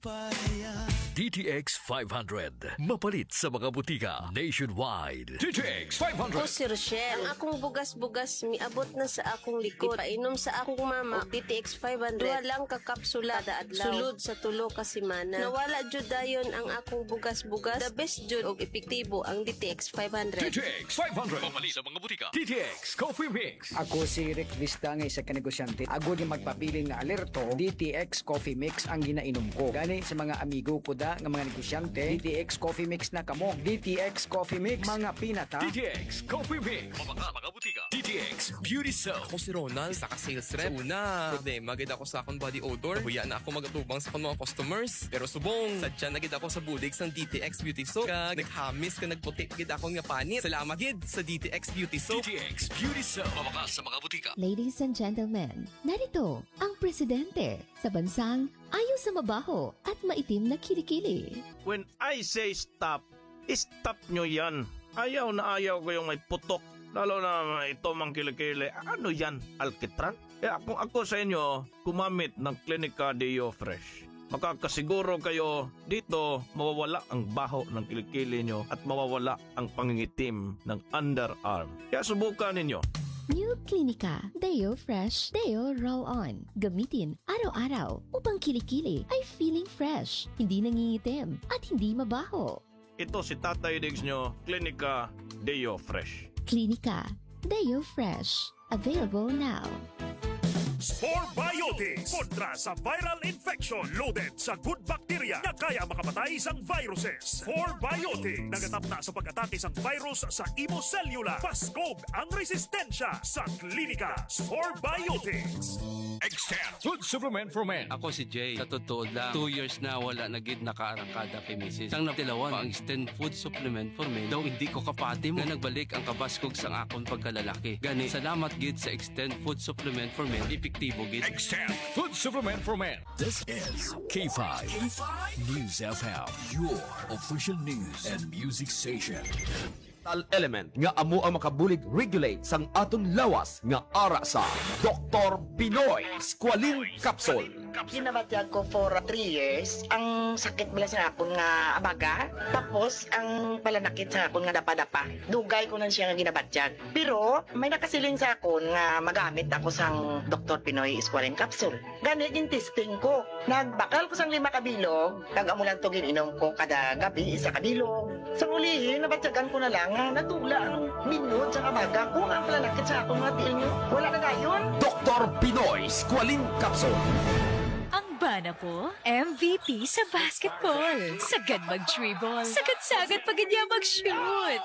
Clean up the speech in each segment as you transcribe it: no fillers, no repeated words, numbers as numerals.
DTX 500. Mapalit sa mga butika nationwide. DTX Ako 500. si Rochelle. Ang akong bugas-bugas miabot na sa akong likod. Painom sa akong mama. DTX 500. Duha lang kakapsula da adlaw. Sulod sa tulo ka semana. Nawala jud dayon ang akong bugas-bugas. The best jud og epektibo ang DTX 500. DTX 500. Mapalit sa mga butika. DTX Coffee Mix. Ako si Rick Vista nga isa ka negosyante. Ako di magpabiling na alerto, DTX Coffee Mix ang ginainom ko. Gani sa mga amigo ko da nga mga negosyante, DTX Coffee Mix na kamo. DTX Coffee Mix, mga pinata. DTX Coffee Mix. Mga butika. DTX Beauty Soap. Ako si Ronald, isa ka sales rep. Una, problema, gid ako sa akong body odor. Huya na ako magatubang sa akong mga customers. Pero subong, sadya na gid ako sa budig sang DTX Beauty Soap. Kag naghamis ka nagputi gid ako nga panit. Salamat gid sa DTX Beauty Soap. DTX Beauty Soap. Mabakas sa mga butika. Ladies and gentlemen, narito ang presidente sa bansang ayaw sa mabaho at maitim na kilikili. When I say stop, stop nyo yan. Ayaw na ayaw ko yung may putok. Lalo na ito mang kilikili. Ano yan? Alkitran? Kung ako sa inyo, gumamit ng Clinica Deo Fresh. Makakasiguro kayo dito mawawala ang baho ng kilikili nyo at mawawala ang pangingitim ng underarm. Kaya subukan ninyo. New Clinica Deo Fresh Deo Roll-On. Gamitin araw-araw upang kilikili ay feeling fresh, hindi nangingitim at hindi mabaho. Ito si Tatay Diggs nyo, Clinica Deo Fresh. Clinica Deo Fresh. Available now. Spore Biotics kontra sa viral infection loaded sa good bacteria na kaya makamatay sang viruses. Spore Biotics nagatap na sa pag-atake sang virus sa imo cellula. Paskog ang resistensya sa klinika. Spore Biotics. Extend Food Supplement for Men. Ako si Jay. Sa totoo lang, 2 years na wala nagid nakaarangkada kay Mrs. Sang natilawan ang Extend Food Supplement for Men. Daw hindi ko kapati mo. Nga nagbalik ang kabaskog sang akon pagkalalaki. Gani, salamat gid sa Extend Food Supplement for Men. Epektibo gid. Extend Food Supplement for Men. This is K5 News FM, your official news and music station. Element nga amo ang makabulig regulate sang aton lawas nga ara sa Dr. Pinoy Squalene Capsule. Ginabatyag ko for 3 years. Ang sakit bala sa akon nga abaga. Tapos, ang palanakit sa akon nga dapa-dapa. Dugay ko na siya nga ginabatyag. Pero, may nakasiling sa akon nga magamit ako sang Dr. Pinoy Squalene Capsule. Ganit yung testing ko. Nagbakal ko sang 5 kabilog. Amo lang to gininom ko kada gabi, 1 kabilog. Sa ulihin, nabatyagan ko na lang nga natula ang minod sa abaga ko. Ang palanakit sa akon nga tiil nyo. Wala na gayon. Dr. Pinoy Squalene Capsule. Ang bana po, MVP sa basketball. Sagad mag-dribble. Sagad-sagad pag niya mag-shoot.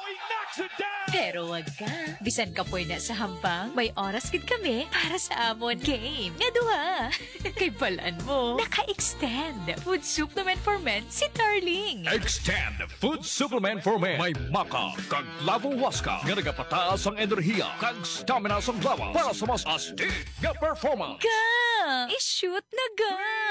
Pero wag ka. Bisan ka po na sa hampang, may oras gid kami para sa amon game. Nga duha. Kay balaan mo, naka-extend. Food supplement for men si Darling. Extend Food Supplement for Men. May maka, kag lavo waska, nga nagapataas ang enerhiya, kag stamina sang lawas para sa mas astig nga performance. Ga! I-shoot na ga!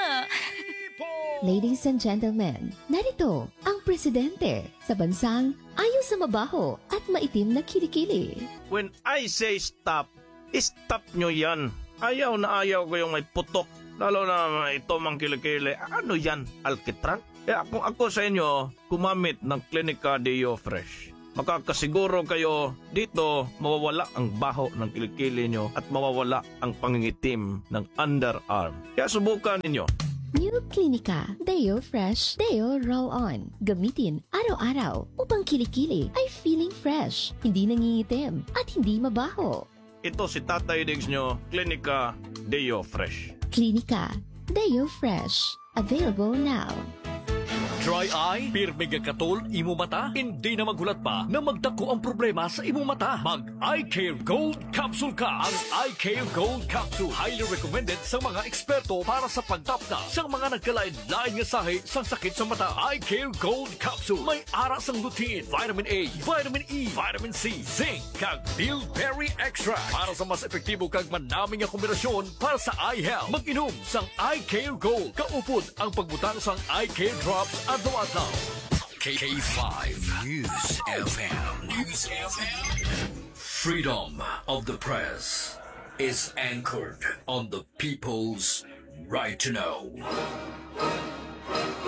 Ladies and gentlemen, narito ang presidente sa bansang ayaw sa mabaho at maitim na kilikili. When I say stop, stop nyo yan. Ayaw na ayaw ko yung may putok. Lalo na ito mang kilikili. Ano yan? Alkitran? Kung ako sa inyo, gumamit ng Clinica Deo Fresh. Makakasiguro kayo dito mawawala ang baho ng kilikili nyo at mawawala ang pangingitim ng underarm. Kaya subukan ninyo. New Clinica Deo Fresh Deo Roll-On. Gamitin araw-araw upang kilikili ay feeling fresh, hindi nangingitim at hindi mabaho. Ito si Tatay Diggs nyo, Clinica Deo Fresh. Clinica Deo Fresh. Available now. Dry eye? Pirmi nga katol, imo mata? Hindi na maghulat pa na magdako ang problema sa imo mata. Mag Eye Care Gold Capsule ka. Ang Eye Care Gold Capsule highly recommended sa mga eksperto para sa pagtapna sa mga nagkalain-lain nga sahi sa sakit sa mata. Eye Care Gold Capsule may ara sang lutein, vitamin A, vitamin E, vitamin C, zinc, kag bilberry extract para sa mas epektibo kag manaming nga kombinasyon para sa eye health. Mag-inom sang Eye Care Gold. Kaupod ang pagbutang sang Eye Care Drops adlaw-adlaw. K5 News FM. News FM. Freedom of the press is anchored on the people's right to know.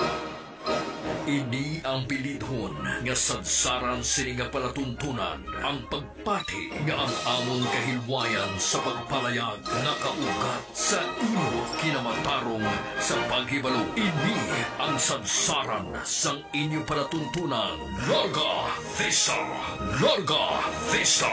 Ini ang pilidhon nga sadsaran sini nga palatuntunan ang pagpati nga ang among kahilwayan sa pagpalayag nakaugat sa imo kinamatarong sa paghibalo. Ini ang sadsaran sang inyo palatuntunan. Larga Vista! Larga Vista!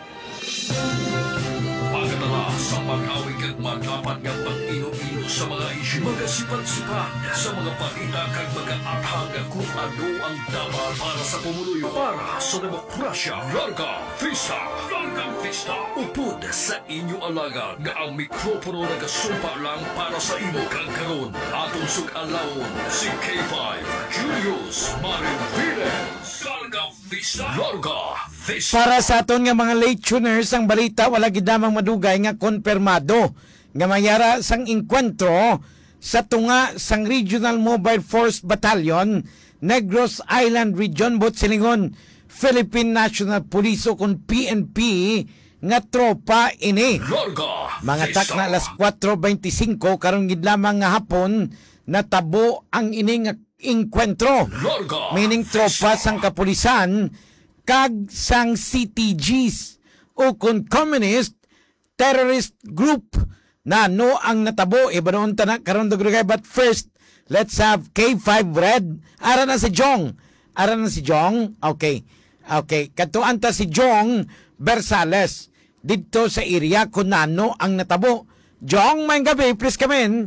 Pagkatala sa pag-awig at magapat nga pag-ino-ino sa mga isyu, magasipat-sipat sa mga balita kag mag-aathag kung ano ang dapat para sa pumuluyo, para sa demokrasya. Larga Vista! Larga Vista! Upod sa inyo alaga nga ang mikropono nagasumpa lang para sa imo kag karon. Atong sug-alawon si K5 Julius Mariviles. Larga Vista! Larga Vista! Para sa aton nga mga late tuners, ang balita wala gid namang madugay nga konfirmado nga mayara sang engkwentro sa tunga sang Regional Mobile Force Battalion, Negros Island Region, Silingon, Philippine National Police o kun PNP nga tropa ini. Mga tak na alas 4:25 karon gid lamang nga hapon natabo ang ini nga engkwentro. Meaning tropa sang kapulisan kag sang CTGs o kun communist terrorist group na no ang natabo ibanon ta na karon dugay. But first let's have K5 Red. Ara na si Jong. Okay katuan ta si Jong Bersales dito sa area kung nano ang natabo. Jong, may gabi, please come in.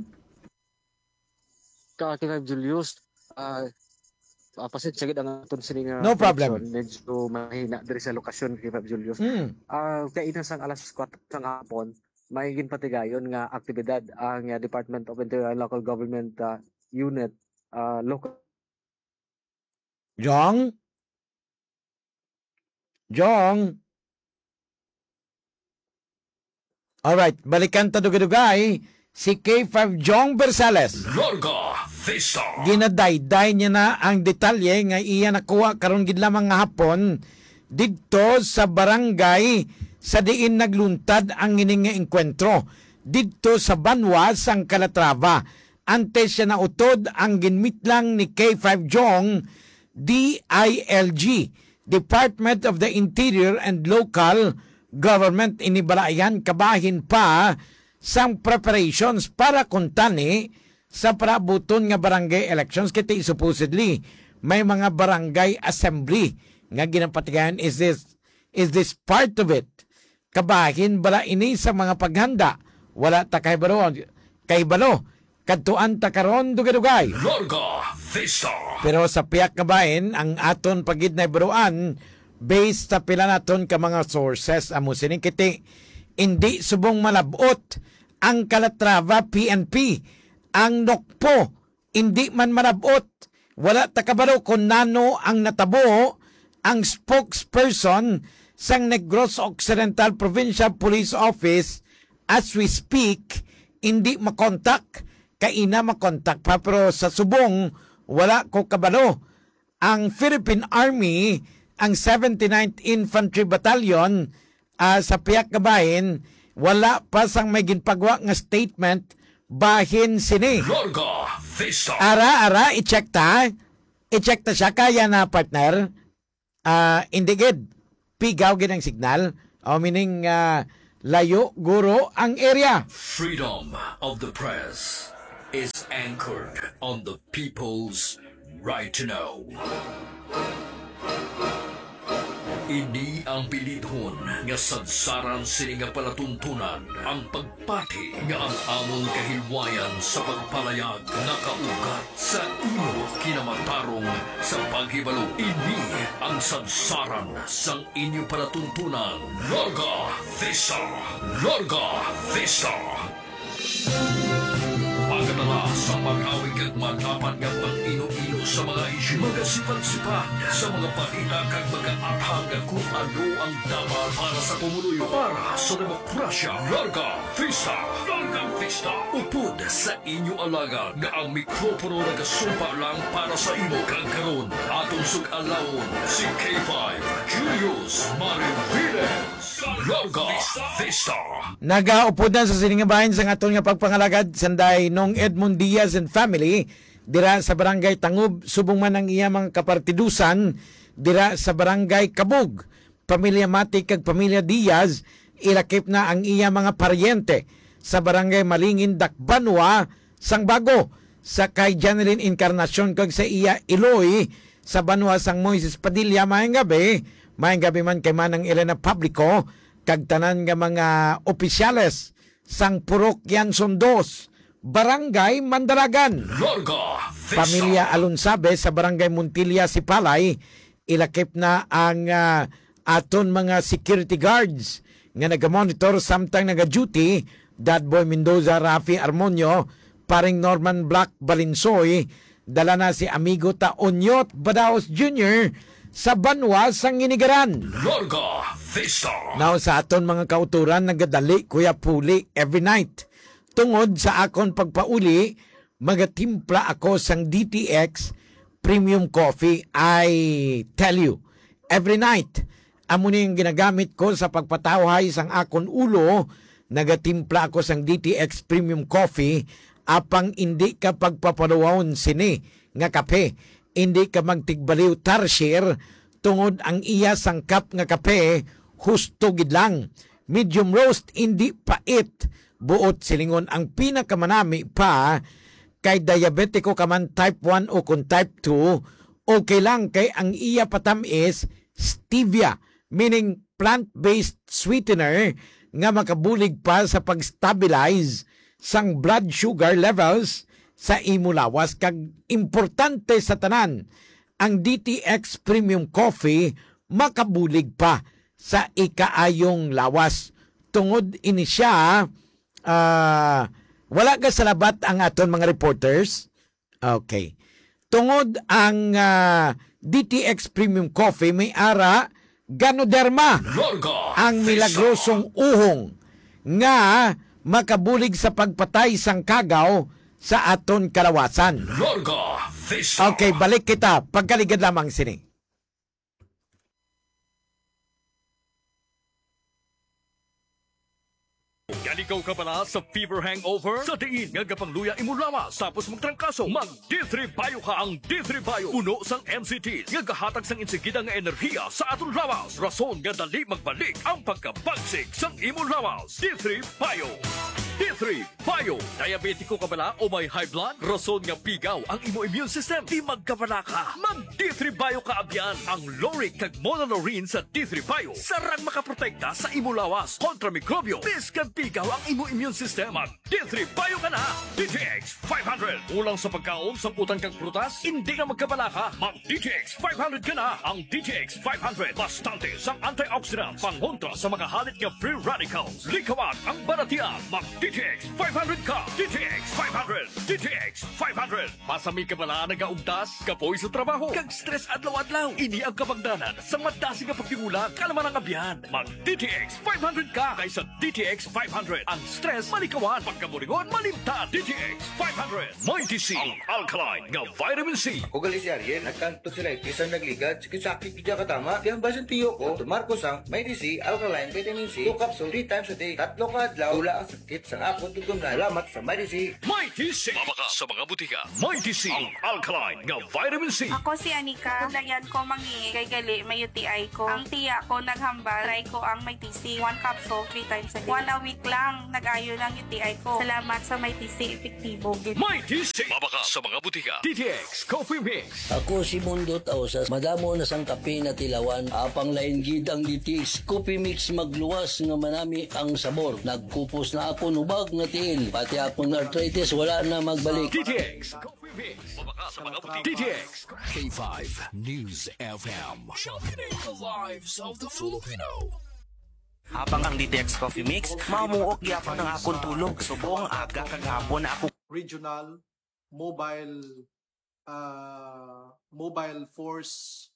Kakina Julius, pasit sagid ang aton sini nga no problem. Medyo mahina diri sa lokasyon kay Pap Julius. Kay inasang alas 4 sang hapon may ginpatigayon nga aktibidad ang Department of Interior and Local Government Unit local. Jong. Alright, balikan ta dugay-dugay si K5 Jong Bersales. Larga Vista! Ginadayday niya na ang detalye nga iya nakuha karon gid lamang nga hapon didto sa barangay sa diin nagluntad ang ining nga engkwentro didto sa Banwas ang Calatrava. Antes siya nautod ang ginmitlang ni K5 Jong DILG, Department of the Interior and Local Government, inibalayan kabahin pa sang preparations para kuntani sa prabuton nga barangay elections. Kiti supposedly may mga barangay assembly nga ginapatigayan. Is this part of it? Kabahin bala ini sa mga paghanda? Wala ta kay balo kadtuan ta karon dugay-dugay. Larga Vista! Pero sa piyak kabahin ang aton pagid na baruan based sa pila naton ka mga sources amo sining kiti hindi subong malabot ang Calatrava PNP, ang Nokpo hindi man malabot. Wala ta kabalo kung nano ang natabo. Ang spokesperson sang Negros Occidental Provincial Police Office as we speak hindi makontak, kaina makontak pa, pero sa subong wala ko kabalo. Ang Philippine Army, ang 79th Infantry Battalion sa piyak kabahin, wala pa sang may ginpagwa nga statement bahin sini. Larga Vista! Ara, i-check ta siya kaya na partner. Indigid, pigaw gid ang signal. Meaning layo, guro ang area. Freedom of the press is anchored on the people's right to know. Ini ang pilidhon nga sadsaran sini nga palatuntunan ang pagpati nga ang among kahilwayan sa pagpalayag nakaugat sa imo kinamatarong sa paghibalo. Ini ang sadsaran sang inyo palatuntunan. Larga Vista! Larga Vista! Pagkatala sa pag-awig at magapat nga pag-ino-ino sa mga isyu, magasipat-sipat sa mga balita kag mag-aathag kung ano ang dapat para sa pumuluyo, para sa demokrasya. Larga Vista! Larga Vista! Upod sa inyo alaga nga ang mikropono nagasumpa lang para sa imo kag karon. Atong sug-alawon si K5 Julius Mariviles. Larga Vista! Nagaupod na sa siningabahin sa aton nga pagpangalagad sanday nung Edmond Diaz and family dira sa barangay Tangub, subong man ang iya mga kapartidusan dira sa barangay Kabug. Pamilya Mati kag Pamilya Diaz, ilakip na ang iya mga paryente sa barangay Malingin, Dakbanwa, Sangbago, sa kay Janeline Encarnacion kag sa iya Iloy sa Banwa sang Moises Padilla. Maayong gabi man kay Manang Elena Publico kag tanan nga mga opisyales sang Purok Yanson 2, Barangay Mandalagan. Pamilya Alonsabe sa Barangay Montilla, Sipalay, ilakip na ang aton mga security guards nga nagamonitor samtang naga-duty. Dadboy Mendoza, Rafi Armonio, paring Norman Black Balinsoy, dala na si amigo ta Onyot Badaos Jr. sa Banwa sang Inigaran. Now sa aton mga kauturan nagadali Kuya Puli every night. Tungod sa akon pagpauli, magatimpla ako sang DTX Premium Coffee. I tell you, every night, amo ni yung ginagamit ko sa pagpatawhay sang akon ulo. Nagatimpla ako sang DTX Premium Coffee apang hindi ka pagpapaluwon sini nga kape, hindi ka magtigbaliw tarsier tungod ang iya sang cup nga kape husto gid lang, medium roast, hindi pait, buot silingon. Ang pinakamanami pa kay diabetiko ka man type 1 o kung type 2, okay lang kay ang iya patamis stevia, meaning plant-based sweetener nga makabulig pa sa pag-stabilize sang blood sugar levels sa imo lawas. Kag importante sa tanan, ang DTX Premium Coffee makabulig pa sa ikaayong lawas. Tungod ini siya, wala ka sa labat ang aton mga reporters. Okay. Tungod ang DTX Premium Coffee may ara Ganoderma, ang milagrosong uhong nga makabulig sa pagpatay sang kagaw sa aton kalawasan. Okay, balik kita. Pagkaligad lamang sini. Galigaw ka pala sa fever hangover? Sa diin nga gapangluya imo lawas tapos magtrangkaso, mag D3 Bio ka. Ang D3 Bio puno sang MCT nga gahatag sang insigida nga enerhiya sa aton lawas, rason nga dali magbalik ang pagkabagsik sang imo lawas. D3 Bio. D3 Bio. Diabetiko ka bala o may high blood? Rason nga pigaw ang imo immune system, di magkabala ka. Mag D3 Bio ka abyan. Ang Loric kag Monolorine sa D3 Bio sarang makaprotekta sa imo lawas kontra mikrobyo. Biskan pigaw ang imo immune system. Mag D3 Bio ka na. DTX 500. Ulang sa pagkaon sa utang kag prutas, hindi ka magkabala ka. Mag DTX 500 ka na. Ang DTX 500 bastante sang antioxidants, pangontra sa mga halit nga free radicals. Likawan ang baratian. Mag DTX 500 ka. DTX 500. DTX 500. Pasami ka bala nagaugtas, kapoy sa trabaho, kag stress adlaw-adlaw. Ini ang kabagdanan sa madasi nga pagtingulang kalaman ang abyan. Mag DTX 500 ka kaysa DTX 500. Ang stress malikawan, pagkaburingon malimta. DTX 500. May TC, ang alkaline nga vitamin C. Ako gali si Ariel, nagkanto sila isang nagligad, sakit kaya katama. Kaya basin tiyo ko, Marcos ang may TC, alkaline vitamin C, 2 capsule 3 times a day, 3 ka adlaw, tula ang sakit sa akong tugtong na. Salamat sa may TC. May TC. Mabaka sa mga butika. May TC, ang alkaline nga vitamin C. Ako si Anika. Lagyan ko mangingi kay gali may UTI ko. Ang tiya ko naghambal, try ko ang may TC. 1 capsule 3 times a day. 1 a week lang, nag-ayo ng UTI ko. Salamat sa may TC, epektibo. May TC. Mabaka sa mga butika. DTX Coffee Mix. Ako si Mundo Tausas. Madamo na sang kape na tilawan. Apang lain gid ang DTX Coffee Mix magluwas nga manami ang sabor. Nagkupos na ako nubag nga tiil. Pati akong arthritis wala na magbalik. DTX Coffee Mix. Mabaka sa mga butika. DTX K5 News FM. Championing the lives of the Filipino. Habang ang DTX Coffee Mix, mamuok gyapon ang akong tulog. Subong aga kagahapon na ako. Regional mobile force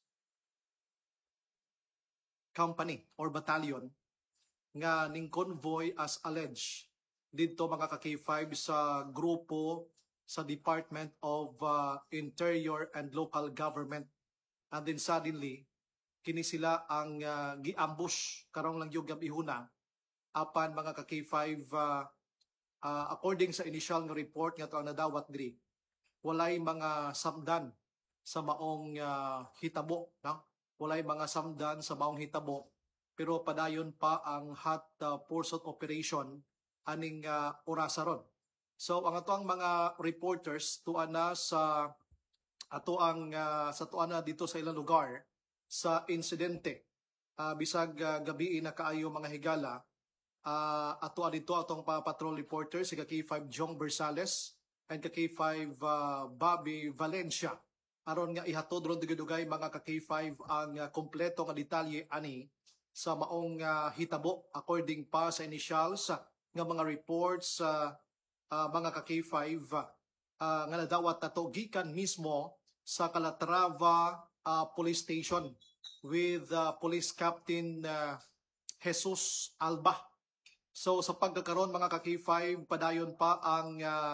company or battalion nga ning convoy as alleged dito mga ka-K5 sa grupo sa Department of Interior and Local Government, and then suddenly kini sila ang gi-ambush karong lang yung gabihuna apan mga ka-K5 according sa initial nga report nga to ang nadawat diri walay mga samdan sa maong hitabo, no? Walay mga samdan sa maong hitabo, pero padayon pa ang hot pursuit operation aning orasaron. So ang ato ang mga reporters tuana sa ato ang sa tuana dito sa ilang lugar sa insidente. Bisag gabi na kaayo mga higala, ato dito atong patrol reporter si K5 Jong Bersales and K5 Bobby Valencia. Aron nga ihatod ron dugay mga K5 ang kompleto nga detalye ani sa maong hitabo according pa sa initials nga mga reports mga K5 nga nadawat nato gikan mismo sa Calatrava Police Station with Police Captain Jesus Alba. So sa pagkakaroon mga K5 padayon pa ang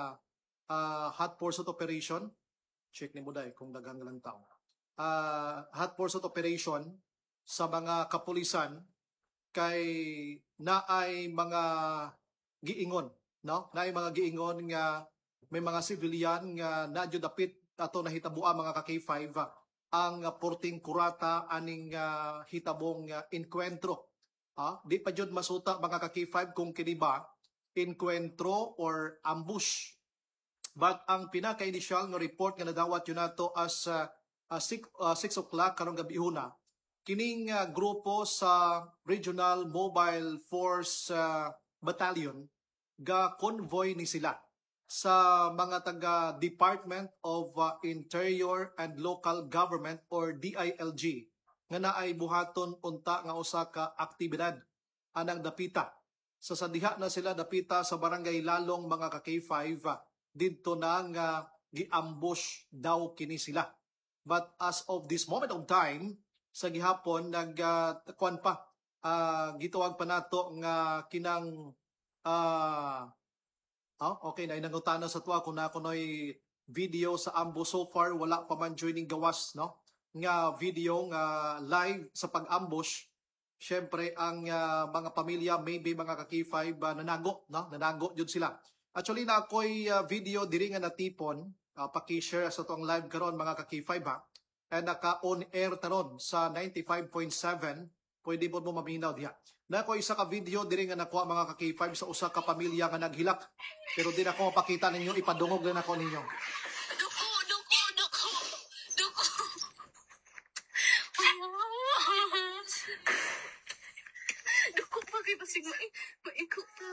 hot pursuit operation. Check ni mo dai kung daghang lang tao. Hot pursuit operation sa mga kapulisan kay naay mga giingon, no? Naay mga giingon nga may mga civilian nga nadyo dapit ato nahitabuan mga K5 ang porting kurata aning hitabong enkwentro. Di pa jud masuta mga K5 kung kini ba enkwentro or ambush. But ang pinaka-initial nga report nga nadawat yun nato as 6 o'clock karong gabi huna, kining grupo sa Regional Mobile Force Battalion ga convoy ni sila sa mga taga Department of Interior and Local Government or DILG nga naay buhaton unta nga usa ka aktibidad anang dapita. Sa diha na sila dapita sa barangay Lalong mga K5 dito na nga gi-ambush daw kini sila. But as of this moment of time, sa gihapon nagkuan pa gituwag pa nato nga kinang okay na inangutana sa tuwa kung nakunoy video sa ambush. So far wala pa man joining gawas, no, nga video nga live sa pag-ambush. Syempre ang mga pamilya maybe mga K5 nanago, no, nanago jud sila. Actually na ako'y video diri nga natipon, paki-share sa tuang live karon mga K5 ha. And naka-on air taron sa 95.7, pwede po mo maminaw diha. Na ako isa ka video diri nga nakuha mga K5 sa usa ka pamilya nga naghilak. Pero di na ko mapakita ninyo, ipadungog na ako ninyo. Duko pa kay basig maikot pa.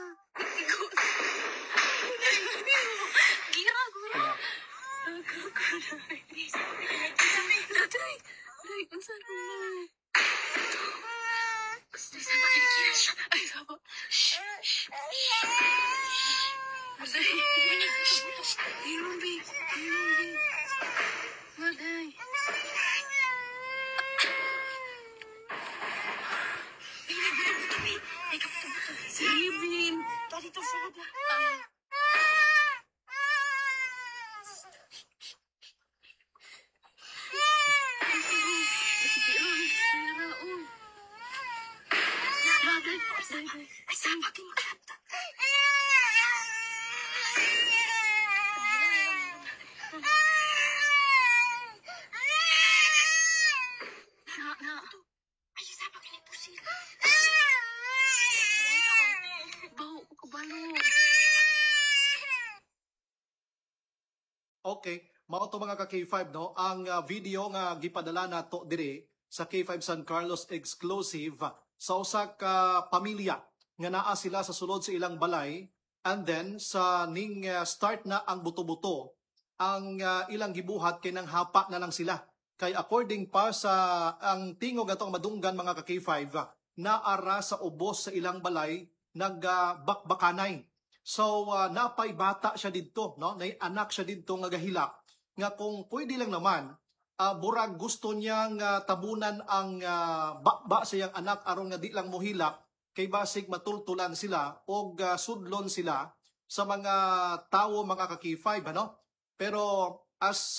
Okay, mao to mga ka-K5 no, ang video nga gipadala nato diri sa K5 San Carlos exclusive sa usa ka pamilya nga naa sila sa sulod sa ilang balay, and then sa ning start na ang buto-buto ang ilang gibuhat kay nang hapa na lang sila. Kay according pa sa ang tingog atong madunggan mga ka-K5 naara sa ubos sa ilang balay nagbakbakanay. So napay bata siya didto, no? Nay anak siya didto nga gahila nga kung pwede lang naman burag gusto niyang tabunan ang bakba sa iyang anak aron nga di lang mohilak kay basig matultulan sila o sudlon sila sa mga tawo mga ka-K5 ano. Pero as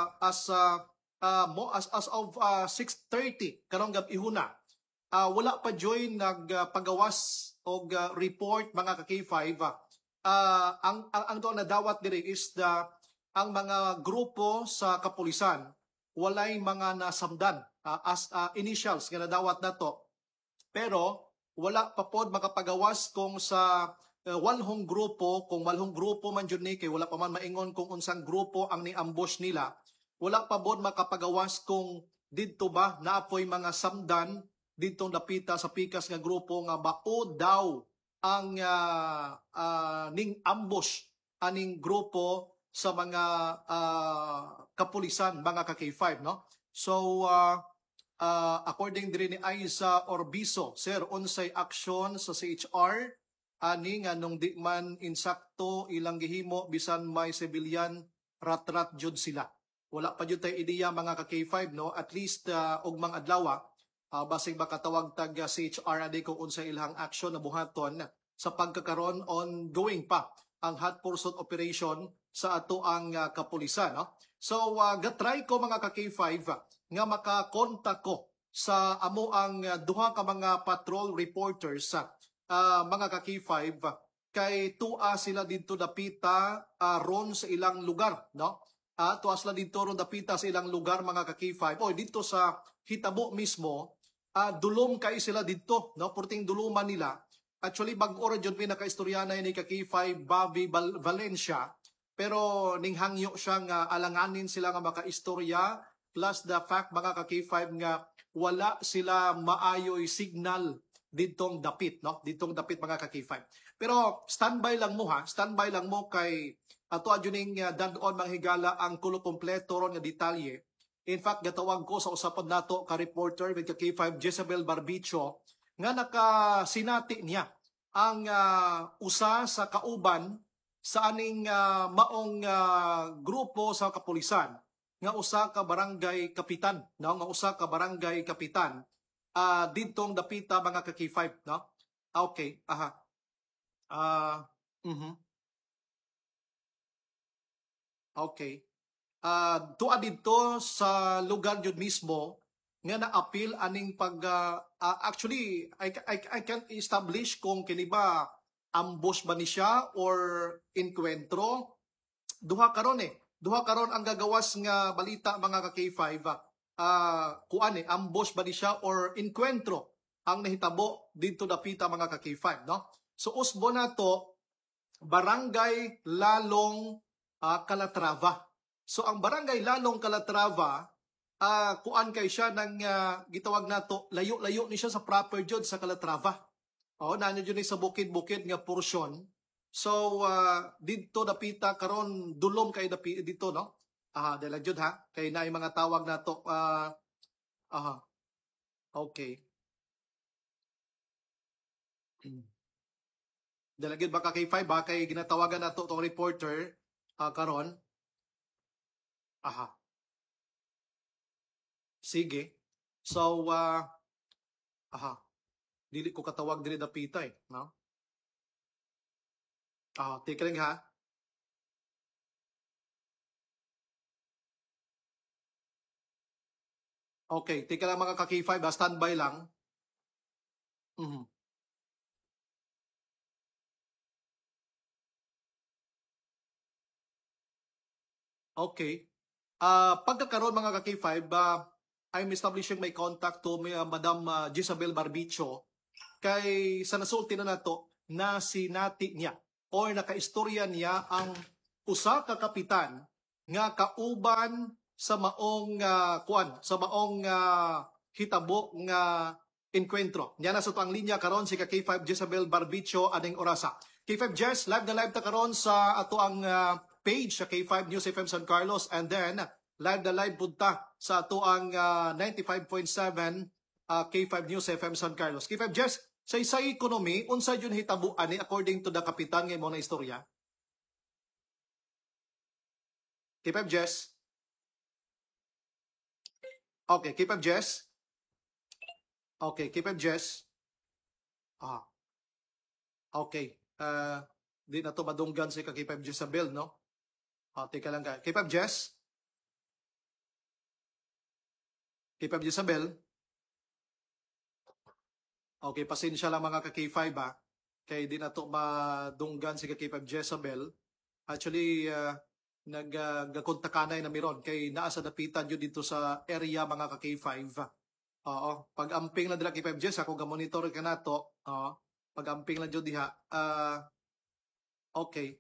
of 6:30 karong gabi-huna wala pa join nagpagawas og report mga ka-K5. Ang doon na dawat diri is the ang mga grupo sa kapulisan walay mga nasamdan as initials nga nadawat nato. Pero wala pa pod makapagawas kung sa walhong grupo, kung walhong grupo man jud ni kay wala pa man maingon kung unsang grupo ang ni-ambush nila. Wala pa bod makapagawas kung didto ba naapoy mga samdan didtong dapita sa pikas nga grupo nga bao daw ang ning ambush aning grupo sa mga kapulisan, mga ka-K5, no? So according diri ni Aiza Orbiso, sir, unsay action sa CHR ani nga nung di man insakto ilang gihimo bisan may civilian rat-rat jud sila. Wala pa jud tay ideya mga ka-K5, no? At least ugmang adlaw basig makatawag tag CHR adi kung unsay ilang action na buhaton sa pagkakaron ongoing pa ang hot pursuit operation sa ato ang kapulisan, no? So gatry ko mga ka-K5 nga makakontak ko sa amo ang duha ka mga patrol reporters mga ka-K5 kay tua sila dito dapita ron sa ilang lugar, no? Tua sila dito ron dapita sa ilang lugar mga ka-K5 o dito sa hitabo mismo. Dulom kay sila dito, no? Purting duluman nila. Actually, bag-o ra jud pinaka-istorya na ni ka-K5 Bobby Valencia, pero ning hangyo siya nga alanganin sila nga makaistorya plus the fact mga ka-K5 nga wala sila maayoy signal ditong dapit, no? Ditong dapit mga ka-K5. Pero standby lang mo standby lang mo kay ato adjuning dadon manghigala ang kulo kompleto ron nga detalye. In fact, gatawag ko sa usapan nato ka reporter with ka-K5 Jezebel Barbicho nga nakasinati niya ang usa sa kauban sa aning maong grupo sa kapulisan nga usa ka barangay kapitan, no? Nga usa ka barangay kapitan didtong dapita mga ka-K5, no? Okay, Okay. Tuwa dito sa lugar jud mismo nga na-appeal aning pag actually I can establish kung kini ba ambush ba ni siya or encuentro. Duha karon ang gagawas nga balita mga ka-K5 ambush ba ni siya or encuentro ang nahitabo dito dapita mga ka-K5, no? So usbo nato Barangay Lalong Calatrava. So ang Barangay Lalong Calatrava, kay siya ng gitawag nato layo-layo ni siya sa proper jud sa Calatrava. Nanyo jud ni sa bukid-bukid nga porsyon. So dito dapita karon dulom kay dito, no? Dala jud kay naay mga tawag nato okay. Dala jud ba ka K5 kay ginatawagan nato tong reporter karon. Sige. So, dili ko katawag dili dapita no? Take lang ha. Okay, take lang mga ka-K5, standby lang. Okay. Pagkakaroon mga ka-K5, I'm establishing my contact to Madam Jezebel Barbicho kay sa nasulti na nato na sinati niya or nakaistorya niya ang usa ka kapitan nga kauban sa maong hitabo nga enkwentro. Nya na sa tuang linya karon si K5 Jezebel Barbicho aning orasa. K5 Jess, live na live ta karon sa ato ang page sa K5 News FM San Carlos, and then live na live punta sa ato ang 95.7 K5 News FM San Carlos. K5 Jess, sa isay economy, unsa yun hitabuan ni according to the kapitan nga mo na istorya? K5 Jess? Okay, K5 Jess? Okay, K5 Jess? Okay. Di na to madunggan si K5 Jezebel, no? Teka lang ka. K5 Jess? K5 Jezebel? Okay, pasensya lang mga ka-K5 kay di na to madunggan si K5 Jezebel. Actually, nagkontakanay na miron kay naa sa dapitan yun dito sa area mga ka K5. Oo, pag-amping lang dila K5 Jess, ako ga-monitor ka na to. Oo, pag-amping lang dyan diha. Okay.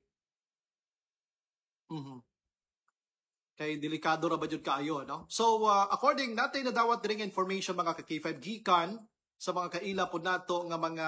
Kay delikado ra ba jud kaayo, no? So according natin na dawat dring information mga ka K5 gikan sa mga kaila pod nato nga mga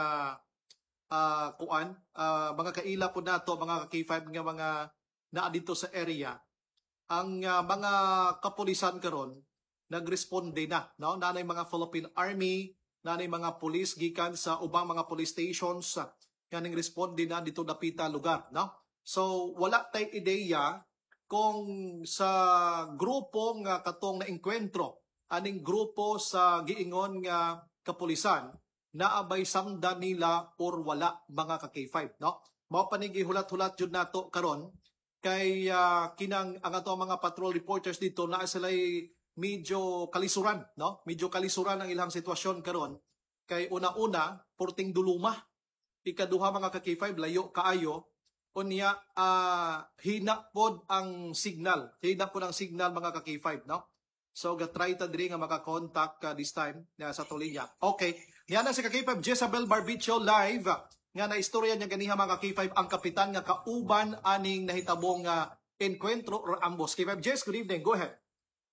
mga kaila pod nato mga ka K5 nga mga naa dito sa area. Ang mga kapulisan karon nagresponde na, no? Nanay mga Philippine Army, nanay mga police gikan sa ubang mga police stations nga ning responde na dito dapita lugar, no? So wala tay ideya kung sa grupo nga katong naengkwentro, aning grupo sa giingon nga kapulisan, naabay samdan nila or wala mga ka K5, no? Mao panigi hulat-hulat jud nato karon kay kinang ang ato mga patrol reporters dito na sila'y medyo kalisuran, no? Medyo kalisuran ang ilang sitwasyon karon kay una-una porting duluma, ikaduha mga ka K5 layo kaayo. Unya hina pod ang signal. Hina pod ang signal mga ka K5, no? So ga-try ta diri nga maka-contact this time sa tulinya. Okay. Niya na si K5 Jezabel Barbicho live nga na istorya niya ganiha mga K5 ang kapitan nga kauban aning nahitabong enkwentro or ambos. K5 Jez, good evening. Go ahead.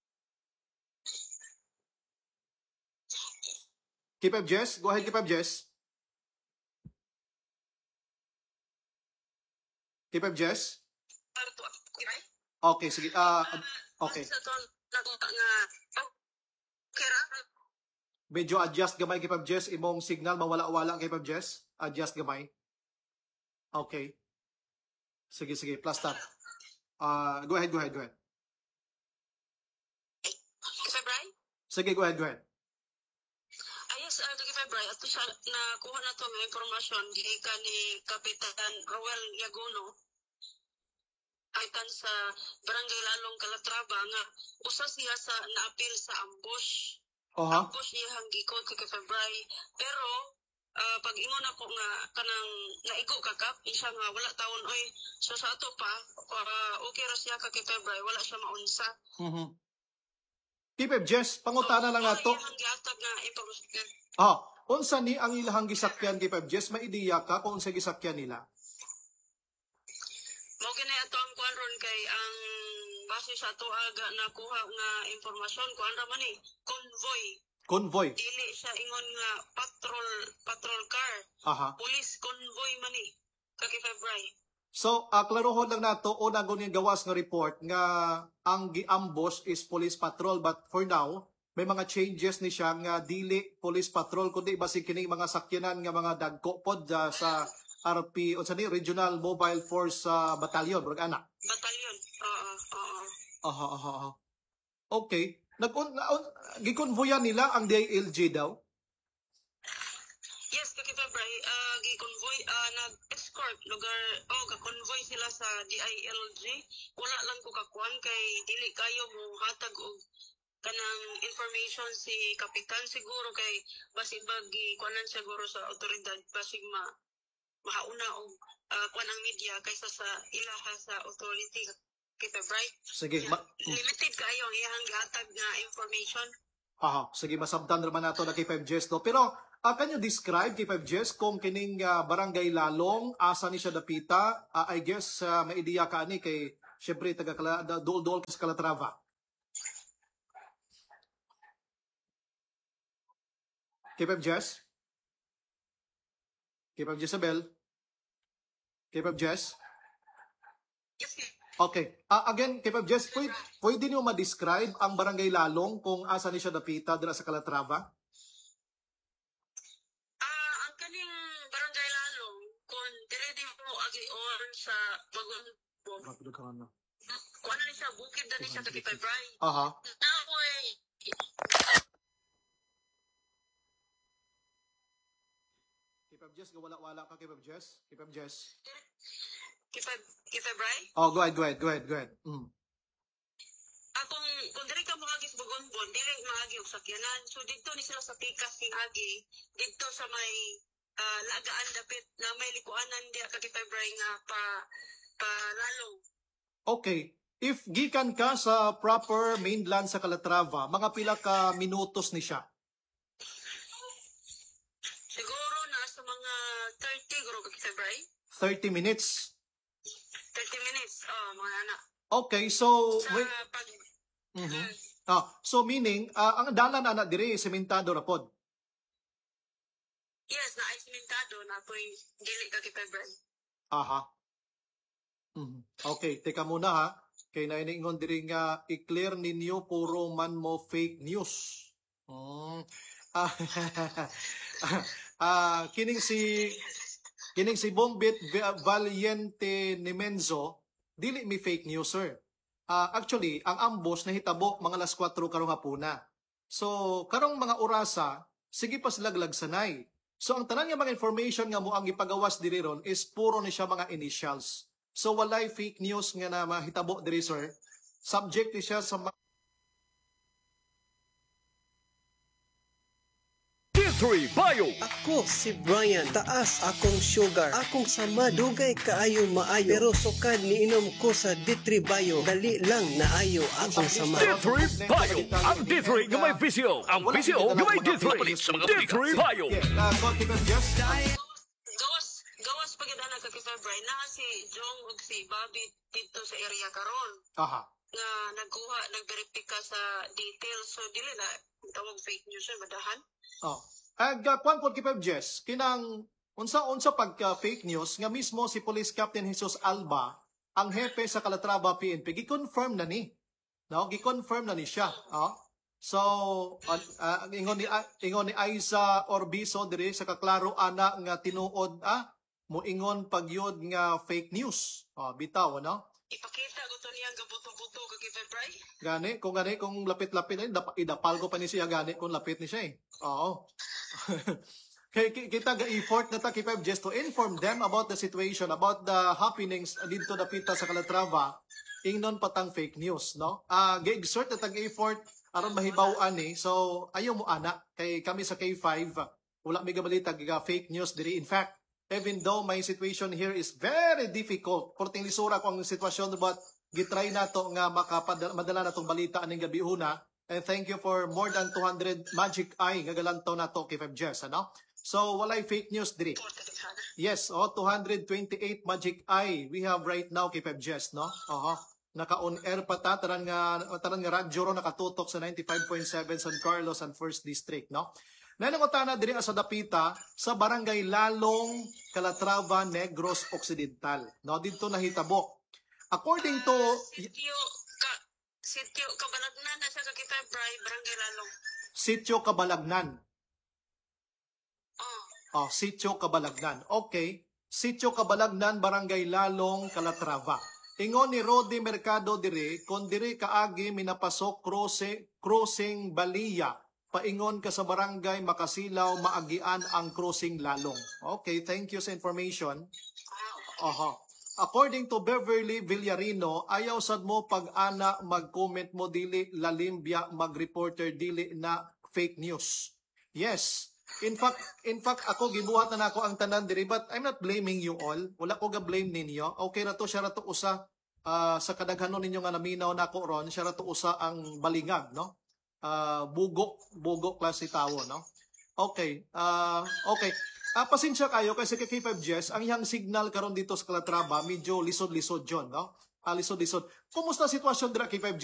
K5 Jez, go ahead K5 Jez. K5 Jess? Okay, sige. Okay. Medyo adjust gamay K5 Jess. Imong signal mawala-wala K5 Jess. Adjust gamay. Okay. Sige, sige. Plus that. Go ahead. Sige, go ahead. Ayos, February, at siya nakuha na ito may informasyon gikan ni Kapitan Roel Yaguno aitan sa Barangay Lalong Calatrava nga usa siya sa naapil sa ambush. Ambush iyang gikot kay February. Pero pag ingon ako nga kanang naigo kakap siya nga wala taon oy so sa ato pa okay ra siya kay February wala siya maunsa. K5 Jess, pangutana lang nato. Unsa ni ang ilahang gisakyan K5 Jess? May ideya ka kung unsa gisakyan nila? Mao gani ato ang kuan ron kay ang base sa ato aga nakuha nga impormasyon kuan ra man ni convoy. Dili siya ingon nga patrol car. Police convoy man ni kay February. So, klarohon lang nato una gon yung gawas nga report nga ang giambos is police patrol but for now may mga changes ni siya nga dili police patrol kundi basi kining mga sakyanan nga mga dagko pod sa RP unsa ni Regional Mobile Force Battalion burag ana. Battalion. Okay. Gikonvoyan nila ang DILG daw? Yes, kay February gikonvoy nag-escort lugar ka-convoy sila sa DILG. Wala lang ko kakuan kay dili kayo mo hatag og kanang information si kapitan siguro kay basig bagi kuanan siguro sa otoridad basig mahauna og kuan ang media kaysa sa ilaha sa authority kay February. Sige, limited kayo ang iyang gihatag nga information. Sige, masabtan naman nato na kay 5 Jess no. Pero can you describe kay 5 Jess kung kining Barangay Lalong asa ni siya dapita? I guess may ideya ka ani kay syempre taga Dol sa Calatrava. Kay 5 Jess? Kay 5 Jezabel? Kay 5 Jess? Okay. Again, kay 5 Jess, pwede niyo ma-describe ang Barangay Lalong kung asa ni siya dapita dira sa Calatrava? Ang kaning Barangay Lalong kung dire mo agi-on sa Bagon. Kuan na siya bukid na siya kay February. Kay 5 Jess, wala ka kay 5 Jess? Kay 5 Jess? Kay February? Go ahead. Kung diri ka mahagis Bugonbon, dili mahagi og sakyanan. So dito ni sila sa Pikas king agi, dito sa may lagaan dapit na may likuanan diha kay February nga pa Lalong. Okay. if gikan ka sa proper mainland sa Calatrava, mga pila ka minutos ni siya? Siguro nasa mga 30 guro ka Febray. 30 minutes. 30 minutes. Oh, mga anak. Okay, so so meaning ang dalan anak diri sementado ra pod. Yes, na ay simentado na ako'y dili ka Febray. Aha. Okay, teka muna ha. Kay naingon diri nga i-clear ninyo puro man mo fake news. Kining si Bombit Valiente Nimenzo dili mi fake news, sir. Actually, ang ambush nahitabo mga alas 4 karong hapuna. So, karong mga orasa, sige pa silaglag sanay. So, ang tanan nga mga information nga mo ang ipagawas diri ron is puro ni siya mga initials. So, walay fake news nga na mahitabo diri, sir. Subject ni siya sa D3 Bio. Ako si Brian, taas akong sugar, akong sama, dugay kaayo maayo, pero sukad niinom ko sa D3 Bio, dali lang naayo akong sama. D3 Bio. Ang D3 nga may visyo. Ang visyo nga may D3. D3 Bio. Gawas pagidana ka Febray na si Jong ug si Bobby dito sa area karon. Aha. Nga nagverifika sa details, so dili na tawag fake news madahan. Kwan po kipeb Jess, kinang unsa pagka fake news nga mismo si Police Captain Jesus Alba, ang hepe sa Calatrava PNP, gi-confirm na ni. No, gi-confirm na ni siya. So, ingon ni Aiza Orbiso diri sa kaklaro ana nga tinuod moingon pagyod nga fake news. Bitaw, no? Ipakita ko to niyang gabuto-buto ka Febray. Gani kung lapit-lapit ay idapal ko pa ni siya gani kung lapit ni siya eh. Oo. Kita ga-effort na ta kipeb just to inform them about the situation, about the happenings dito dapita sa Calatrava, ingnon patang fake news, no? Ga-exert na tag-effort aron mahibaw-an eh. So, ayaw mo ana kay kami sa K5 wala may gabalita giga fake news diri. In fact, even though my situation here is very difficult, porting lisura ko ang sitwasyon, but gitry na to nga madala na tong balita aning gabi una. And thank you for more than 200 magic eye nga galantaw na to kay Jess, ano? So, walay fake news diri. Yes, 228 magic eye we have right now kay Jess, no? Naka-on air pa ta, taran nga radyo ro nakatutok sa 95.7 San Carlos and 1st District, no? Nanangutana diri sa dapita sa Barangay Lalong, Calatrava, Negros Occidental. No, dito nahitabo. According to Sitio Kabalagnan na siya ka Febray, Barangay Lalong. Sitio Kabalagnan. Sitio Kabalagnan. Okay. Sitio Kabalagnan, Barangay Lalong, Calatrava. Ingon ni Rodi Mercado dire, kung dire kaagi minapasok crossing Balia, paingon ka sa barangay Makasilaw, maagian ang crossing Lalong. Okay, thank you sa information. According to Beverly Villarino, ayaw sad mo pag-ana mag-comment mo dili lalimbya mag-reporter dili na fake news. Yes. In fact ako gibuhat na nako ang tanan diri, but I'm not blaming you all. Wala ko ga-blame ninyo. Okay ra to, siya ra to usa sa kadaghanon ninyo nga naminaw nako ron, siya ra to usa ang balingag, no? Bugo klase tawo, no? Okay. Okay. Pasensya kayo kasi kay K5 Jess, ang iyang signal karon dito sa Calatrava medyo lisod-lisod yon, no? Lisod-lisod. Kumusta sitwasyon dira K5 Jess?